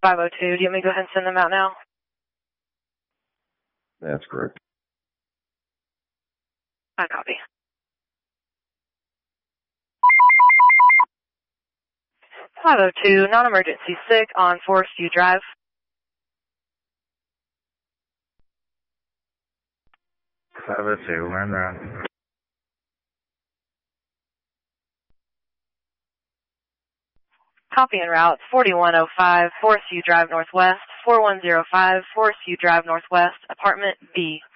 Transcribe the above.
502, do you want me to go ahead and send them out now? That's correct. I copy. .502, non-emergency sick on Forest View Drive. .502, we're en route. Copy en route, 4105 Forest View Drive Northwest, 4105 Forest View Drive Northwest, apartment B.